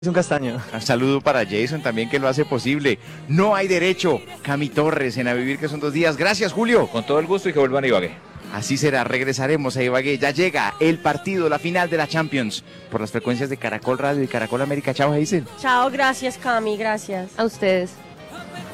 Es un castaño. Un saludo para Jason también que lo hace posible. No hay derecho. Cami Torres en A Vivir que son 2 días. Gracias, Julio. Con todo el gusto y que vuelvan a Ibagué. Así será, regresaremos a Ibagué. Ya llega el partido, la final de la Champions. Por las frecuencias de Caracol Radio y Caracol América. Chao, Hazel. Chao, gracias Cami, gracias. A ustedes.